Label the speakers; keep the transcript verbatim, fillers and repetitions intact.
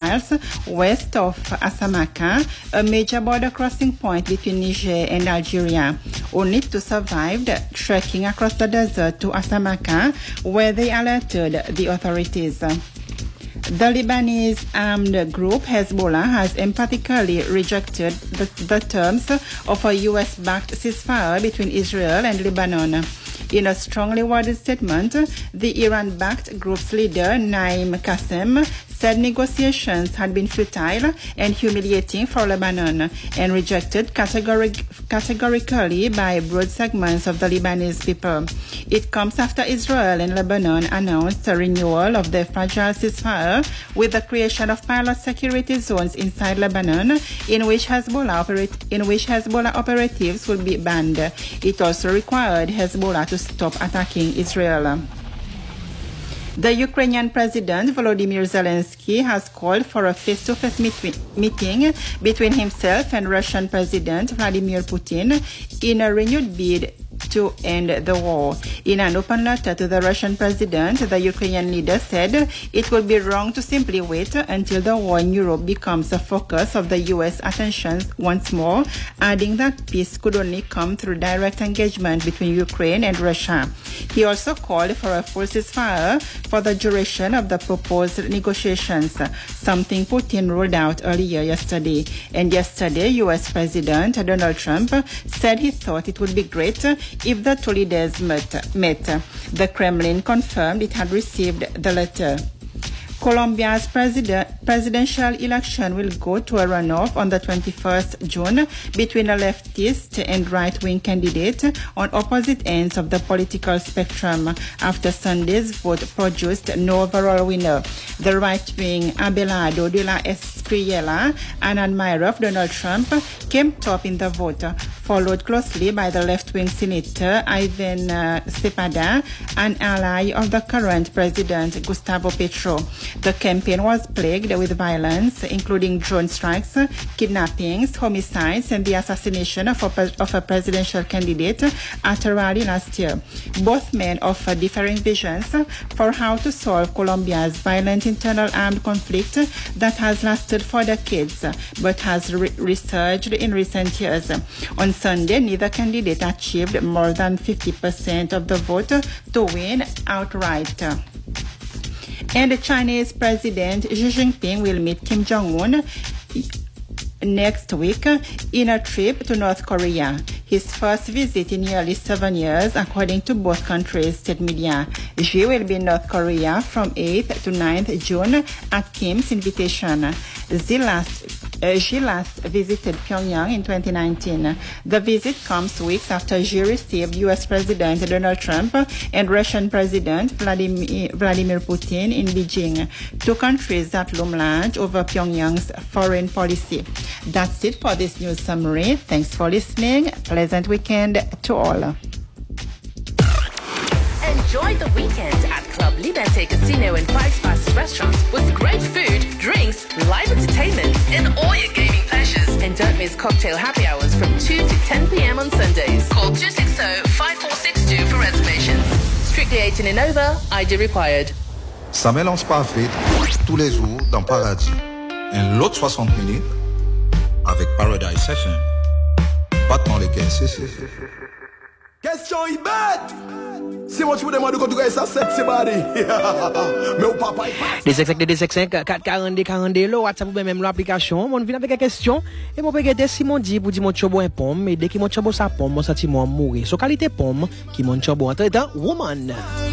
Speaker 1: miles west of Asamaka, a major border crossing point between Niger and Algeria. Only two survived, trekking across the desert to Asamaka, where they alerted the authorities. The Lebanese armed group Hezbollah has emphatically rejected the, the terms of a U S-backed ceasefire between Israel and Lebanon. In a strongly worded statement, the Iran-backed group's leader, Naim Qassem, said negotiations had been futile and humiliating for Lebanon and rejected categoric, categorically by broad segments of the Lebanese people. It comes after Israel and Lebanon announced a renewal of their fragile ceasefire with the creation of pilot security zones inside Lebanon in which Hezbollah, operate, in which Hezbollah operatives will be banned. It also required Hezbollah to stop attacking Israel. The Ukrainian President Volodymyr Zelensky has called for a face-to-face meet- meeting between himself and Russian President Vladimir Putin in a renewed bid to end the war. In an open letter to the Russian president, the Ukrainian leader said it would be wrong to simply wait until the war in Europe becomes the focus of the U S attention once more, adding that peace could only come through direct engagement between Ukraine and Russia. He also called for a full ceasefire for the duration of the proposed negotiations, something Putin ruled out earlier yesterday. And yesterday, U S President Donald Trump said he thought it would be great if the two leaders met. met. The Kremlin confirmed it had received the letter. Colombia's president, presidential election will go to a runoff on the twenty-first of June between a leftist and right-wing candidate on opposite ends of the political spectrum after Sunday's vote produced no overall winner. The right-wing Abelardo de la Espriella, an admirer of Donald Trump, came top in the vote, followed closely by the left-wing senator Ivan uh, Cepeda, an ally of the current president Gustavo Petro. The campaign was plagued with violence, including drone strikes, kidnappings, homicides, and the assassination of a, of a presidential candidate at a rally last year. Both men offer differing visions for how to solve Colombia's violent internal armed conflict that has lasted for decades, but has re- resurged in recent years. On Sunday, neither candidate achieved more than fifty percent of the vote to win outright. And the Chinese President Xi Jinping will meet Kim Jong-un next week in a trip to North Korea. His first visit in nearly seven years, according to both countries' state media. Xi will be in North Korea from eighth to ninth of June at Kim's invitation. Xi last, uh, Xi last visited Pyongyang in twenty nineteen. The visit comes weeks after Xi received U S President Donald Trump and Russian President Vladimir, Vladimir Putin in Beijing, two countries that loom large over Pyongyang's foreign policy. That's it for this news summary. Thanks for listening. Pleasant weekend to all.
Speaker 2: Enjoy the weekend at Club Liberté Casino and Five Spices restaurants with great food, drinks, live entertainment, and all your gaming pleasures. And don't miss cocktail happy hours from two to ten p.m. on Sundays. Call two six zero, five four six two for reservations. Strictly eighteen and over, I D required.
Speaker 3: Ça mélange pas vite tous les jours dans Paradis. Un lot soixante minutes avec Paradise F M. Battement les caisses.
Speaker 4: Question est bête. Si moi tu me demandes de contrôler ça, c'est body. Mais au papa il passe.
Speaker 5: Des cinq des cinq quatre quarante quarante là, WhatsApp ou même l'application, on vient avec une question et mon pégué si mon dit pour dire mon chobo un pomme, mais dès que mon chobo ça pomme, mon sentiment mourir. So qualité pomme qui mon chobo entre temps woman.